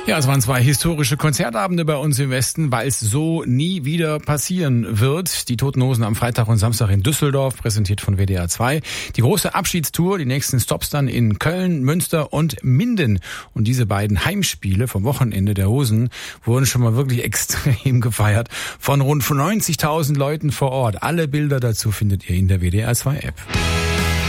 Ja, es waren 2 historische Konzertabende bei uns im Westen, weil es so nie wieder passieren wird. Die Toten Hosen am Freitag und Samstag in Düsseldorf, präsentiert von WDR 2. Die große Abschiedstour, die nächsten Stops dann in Köln, Münster und Minden. Und diese beiden Heimspiele vom Wochenende der Hosen wurden schon mal wirklich extrem gefeiert von rund 90.000 Leuten vor Ort. Alle Bilder dazu findet ihr in der WDR 2 App.